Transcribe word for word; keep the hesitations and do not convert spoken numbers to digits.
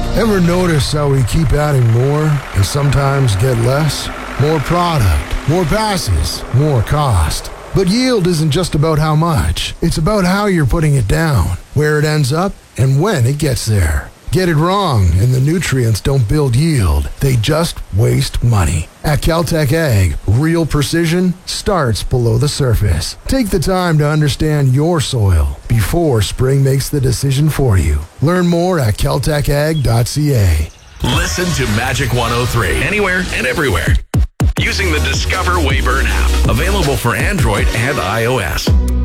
Ever notice how we keep adding more and sometimes get less? More product, more passes, more cost. But yield isn't just about how much. It's about how you're putting it down, where it ends up, and when it gets there. Get it wrong, and the nutrients don't build yield. They just waste money. At Caltech Ag, real precision starts below the surface. Take the time to understand your soil before spring makes the decision for you. Learn more at caltech ag dot c a. Listen to Magic one oh three anywhere and everywhere using the Discover Wayburn app. Available for Android and iOS.